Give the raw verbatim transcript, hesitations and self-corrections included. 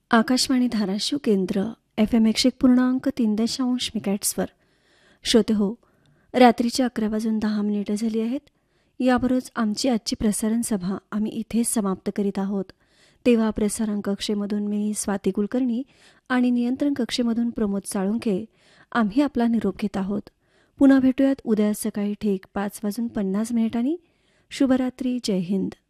आकाशवाणी धाराशिव केंद्र F M एकशे एक पूर्णांक तीन दशांश मेगाहर्ट्झवर. श्रोते हो, रात्रीचे अकरा वाजून दहा मिनिटं झाली आहेत. याबरोबरच आमची आजची प्रसारण सभा आम्ही इथेच समाप्त करीत आहोत. तेव्हा प्रसारण कक्षेमधून मी स्वाती कुलकर्णी आणि नियंत्रण कक्षेमधून प्रमोद साळुंखे आम्ही आपला निरोप घेत आहोत. पुन्हा भेटूयात उद्या सकाळी ठीक पाच वाजून पन्नास मिनिटांनी. शुभरात्री. जय हिंद.